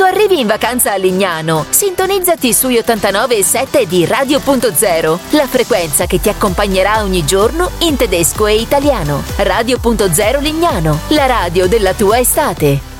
arrivi in vacanza a Lignano, sintonizzati sugli 89,7 di Radio.0, la frequenza che ti accompagnerà ogni giorno in tedesco e italiano. Radio.0 Lignano, la radio della tua estate.